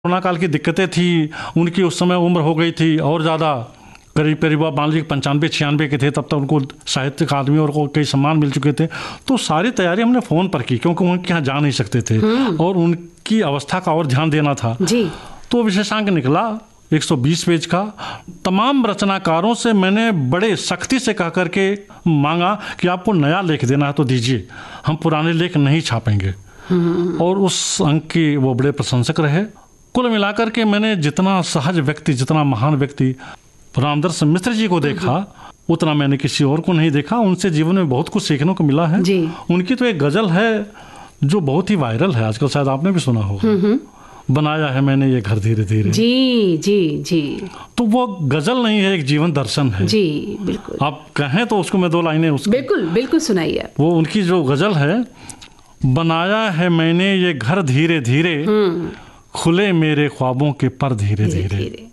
Corona काल की दिक्कतें थी, उनकी उस समय उम्र हो गई थी और ज़्यादा, करीब करीब आप मान लीजिए 95-96 के थे, तब तक उनको साहित्य अकादमी और को कई सम्मान मिल चुके थे। तो सारी तैयारी हमने फ़ोन पर की, क्योंकि उनके यहाँ जा नहीं सकते थे और उनकी अवस्था का और ध्यान देना था जी। तो विशेषांक निकला 120 पेज का। तमाम रचनाकारों से मैंने बड़े सख्ती से कह करके मांगा कि आपको नया लेख देना है तो दीजिए, हम पुराने लेख नहीं छापेंगे। और उस अंक के वो बड़े प्रशंसक रहे। कुल मिलाकर के मैंने जितना सहज व्यक्ति, जितना महान व्यक्ति रामदर्श मिश्र जी को देखा, उतना मैंने किसी और को नहीं देखा। उनसे जीवन में बहुत कुछ सीखने को मिला है जी। उनकी तो एक गजल है जो बहुत ही वायरल है आजकल, शायद आपने भी सुना होगा, बनाया है मैंने ये घर धीरे धीरे। जी जी जी। तो वो गजल नहीं है, एक जीवन दर्शन है जी। बिल्कुल, आप कहें तो उसको मैं 2 लाइनें उसको बिल्कुल बिल्कुल सुनाइए। वो उनकी जो गजल है, बनाया है मैंने ये घर धीरे धीरे, खुले मेरे ख्वाबों के पर धीरे धीरे,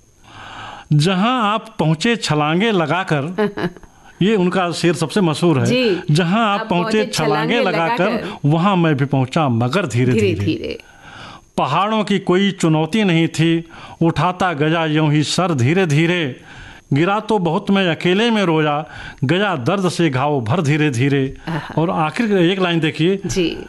जहां आप पहुंचे छलांगे लगाकर, ये उनका शेर सबसे मशहूर है, जहां आप पहुंचे छलांगे लगाकर, वहां मैं भी पहुंचा मगर धीरे धीरे। पहाड़ों की कोई चुनौती नहीं थी, उठाता गया यूं ही सर धीरे धीरे, गिरा तो बहुत मैं अकेले में रोया, गया दर्द से घाव भर धीरे धीरे। और आखिर एक लाइन देखिए,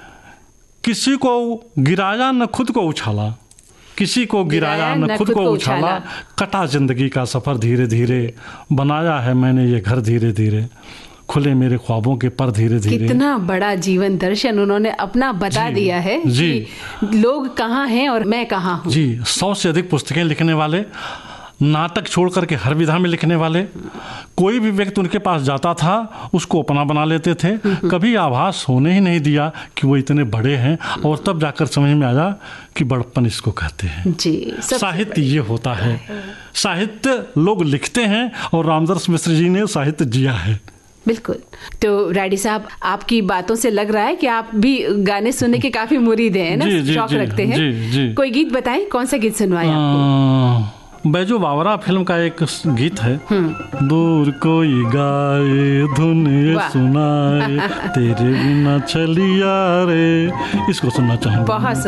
किसी को गिराया न खुद को उछाला, किसी को गिराया न खुद को उछाला, कटा जिंदगी का सफर धीरे धीरे, बनाया है मैंने ये घर धीरे धीरे, खुले मेरे ख्वाबों के पर धीरे धीरे। कितना बड़ा जीवन दर्शन उन्होंने अपना बता दिया है जी। लोग कहाँ हैं और मैं कहाँ हूँ जी। 100 से अधिक पुस्तकें लिखने वाले, नाटक छोड़ करके हर विधा में लिखने वाले, कोई भी व्यक्ति उनके पास जाता था उसको अपना बना लेते थे, कभी आभास होने ही नहीं दिया कि वो इतने बड़े हैं। और तब जाकर समझ में आया कि बड़प्पन इसको कहते हैं जी। साहित्य ये होता है, साहित्य लोग लिखते हैं और रामदर्श मिश्र जी ने साहित्य जिया है। बिल्कुल। तो राडी साहब, आपकी बातों से लग रहा है कि आप भी गाने सुनने के काफी मुरीद हैं ना, शौक रखते हैं जी, जी। कोई गीत बताएं, कौन सा गीत सुनवाएं आपको? बैजू बावरा फिल्म का एक गीत है, दूर कोई गाए धुन सुनाए, तेरे बिना चलिया रे, इसको सुनना चाहूँगा।